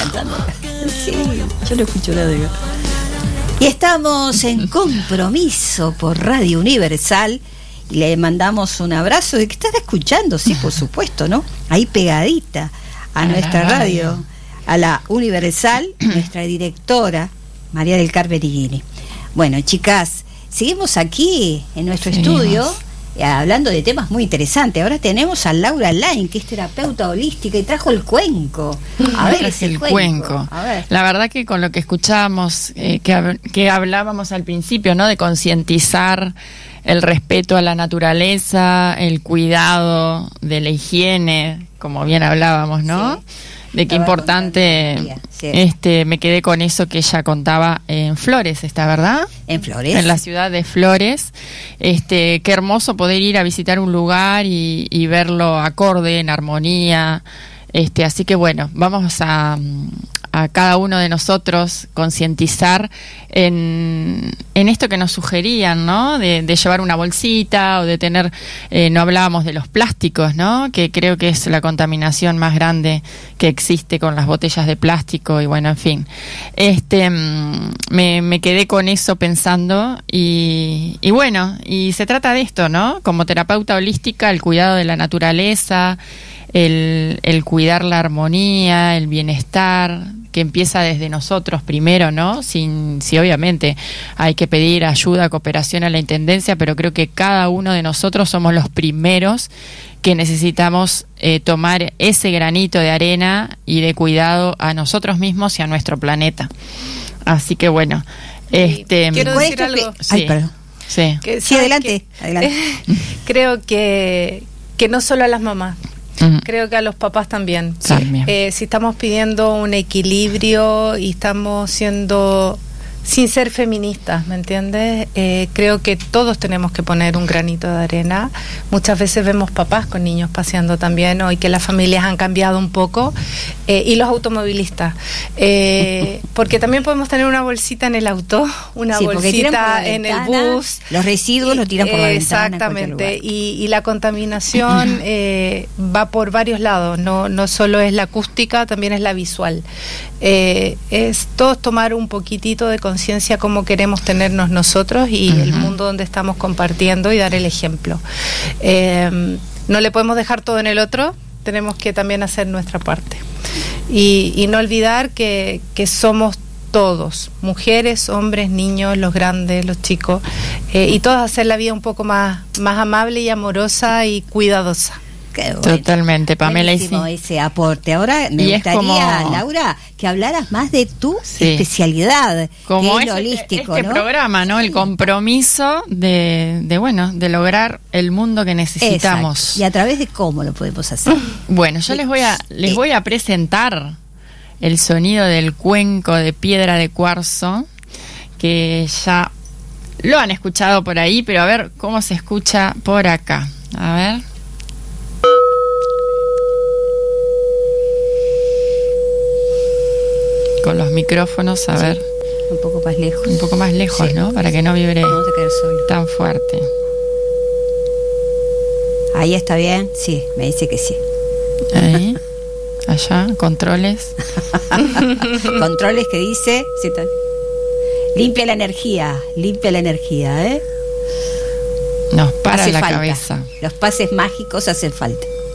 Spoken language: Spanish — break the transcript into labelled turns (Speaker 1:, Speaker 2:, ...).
Speaker 1: cantando. Sí, yo lo escucho la de. Y estamos en Compromiso por Radio Universal. Y le mandamos un abrazo de que estará escuchando, sí, por supuesto, ¿no? Ahí pegadita a nuestra radio, a la Universal, nuestra directora, María del Carmen Higuini. Bueno, chicas, seguimos aquí en nuestro estudio hablando de temas muy interesantes. Ahora tenemos a Laura Lain, que es terapeuta holística y trajo el cuenco. A ver, es el cuenco. A ver.
Speaker 2: La verdad que con lo que escuchábamos, que hablábamos al principio, ¿no? De concientizar el respeto a la naturaleza, el cuidado de la higiene, como bien hablábamos, ¿no? Sí. De qué importante, me quedé con eso que ella contaba en Flores, ¿está verdad?
Speaker 1: En Flores.
Speaker 2: En la ciudad de Flores. Qué hermoso poder ir a visitar un lugar y verlo acorde, en armonía. Así que bueno, vamos a cada uno de nosotros concientizar en esto que nos sugerían, ¿no? De llevar una bolsita o de tener, no hablábamos de los plásticos, ¿no? Que creo que es la contaminación más grande que existe con las botellas de plástico y bueno, en fin. Me quedé con eso pensando y bueno, y se trata de esto, ¿no? Como terapeuta holística, el cuidado de la naturaleza, el cuidar la armonía, el bienestar, que empieza desde nosotros primero, ¿no? Si obviamente hay que pedir ayuda, cooperación a la Intendencia, pero creo que cada uno de nosotros somos los primeros que necesitamos tomar ese granito de arena y de cuidado a nosotros mismos y a nuestro planeta. Así que bueno,
Speaker 3: quiero decir algo.
Speaker 1: Sí. Ay, perdón.
Speaker 2: Sí,
Speaker 1: sí, adelante.
Speaker 3: Creo que no solo a las mamás. Creo que a los papás también. Si estamos pidiendo un equilibrio y estamos siendo, sin ser feministas, ¿me entiendes? Creo que todos tenemos que poner un granito de arena. Muchas veces vemos papás con niños paseando también, hoy que las familias han cambiado un poco, y los automovilistas. Porque también podemos tener una bolsita en el auto, una bolsita en el bus.
Speaker 1: Los residuos los tiran por la ventana.
Speaker 3: Exactamente. Y la contaminación va por varios lados. No solo es la acústica, también es la visual. Es todos tomar un poquitito de conciencia cómo queremos tenernos nosotros y el mundo donde estamos compartiendo y dar el ejemplo. No le podemos dejar todo en el otro, tenemos que también hacer nuestra parte. Y no olvidar que somos todos, mujeres, hombres, niños, los grandes, los chicos, y todos hacer la vida un poco más amable y amorosa y cuidadosa.
Speaker 1: Bueno.
Speaker 2: Totalmente, Pamela.
Speaker 1: Ese aporte. Ahora me gustaría, Laura, que hablaras más de tu especialidad,
Speaker 2: como
Speaker 1: que es lo holístico,
Speaker 2: ¿no? programa, ¿no? El compromiso de lograr el mundo que necesitamos.
Speaker 1: Exacto. Y a través de cómo lo podemos hacer.
Speaker 2: Bueno, yo les voy a presentar el sonido del cuenco de piedra de cuarzo, que ya lo han escuchado por ahí, pero a ver cómo se escucha por acá. A ver. Con los micrófonos, a ver.
Speaker 1: Un poco más lejos.
Speaker 2: Un poco más lejos, ¿no? Para que no vibre tan fuerte.
Speaker 1: Ahí está bien, sí, me dice que sí.
Speaker 2: Ahí, allá, controles.
Speaker 1: Controles que dice, sí, limpia la energía, ¿eh?
Speaker 2: Nos para
Speaker 1: hace
Speaker 2: la
Speaker 1: falta.
Speaker 2: Cabeza.
Speaker 1: Los pases mágicos hacen falta.